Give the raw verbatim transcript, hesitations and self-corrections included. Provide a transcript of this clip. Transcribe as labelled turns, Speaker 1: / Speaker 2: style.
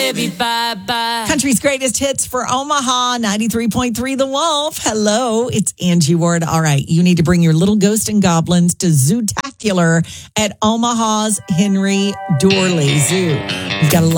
Speaker 1: baby, bye-bye.
Speaker 2: Country's greatest hits for Omaha, ninety-three point three The Wolf. Hello, it's Angie Ward. All right, you need to bring your little ghost and goblins to Zootacular at Omaha's Henry Dorley Zoo. You've got a